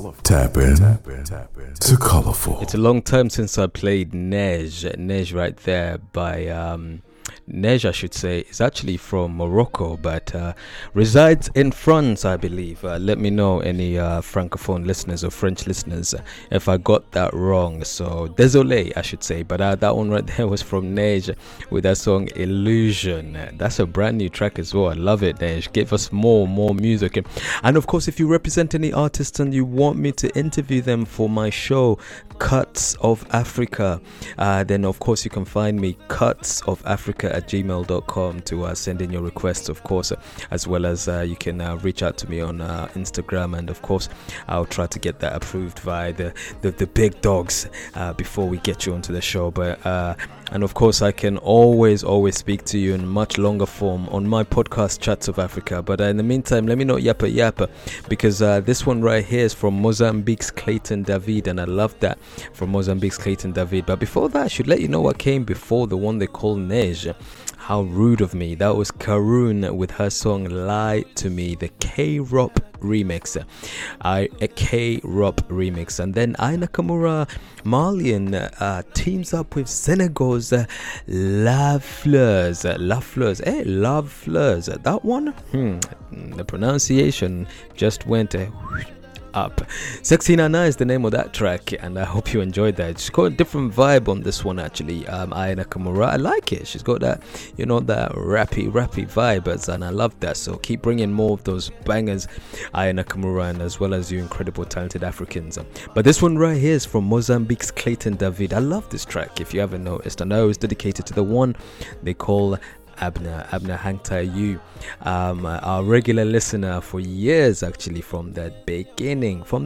Tap in to Colorful. It's a long time since I played Nej right there by Nej, I should say, is actually from Morocco, but resides in France, I believe. Let me know, any francophone listeners or French listeners, if I got that wrong. So, désolé, I should say. But that one right there was from Nej with that song Illusion. That's a brand new track as well. I love it, Nej. Give us more music. And of course, if you represent any artists and you want me to interview them for my show, Cuts of Africa, then of course you can find me cutsofafrica@gmail.com to send in your requests, of course, as well as you can reach out to me on Instagram, and of course I'll try to get that approved by the big dogs before we get you onto the show. But and of course I can always speak to you in much longer form on my podcast Chats of Africa. But in the meantime, let me not yappa because this one right here is from Mozambique's Clayton David, and I love that, from Mozambique's Clayton David. But before that, I should let you know what came before the one they call Nej. How rude of me. That was Karun with her song Lie to Me, the K-Rob remix. A K-Rob remix. And then Ai Nakamura, Malian, teams up with Senegal's La Fleurs. Love Fleurs. That one? The pronunciation just went up. Sexy Nana is the name of that track, and I hope you enjoyed that. She's got a different vibe on this one, actually. Ai Nakamura, I like it. She's got that, that rappy vibe, and I love that. So keep bringing more of those bangers, Ai Nakamura, and as well as you incredible talented Africans. But this one right here is from Mozambique's Clayton David. I love this track, if you haven't noticed. I know it's dedicated to the one they call Abner Hangta You, our regular listener for years, actually, from the beginning. So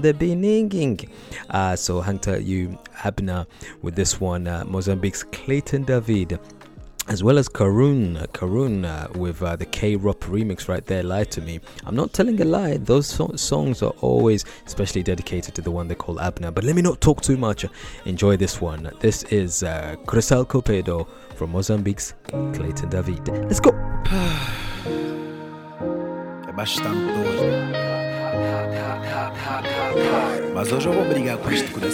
Hangta You, Abner, with this one, Mozambique's Clayton David, as well as Karun with the K-Rob remix right there, Lie to Me. I'm not telling a lie, those songs are always specially dedicated to the one they call Abner. But let me not talk too much, enjoy this one. This is Crisal Copedo from Mozambique's Clayton David. Let's go! É bastante dor, mas hoje eu vou brigar com este coração.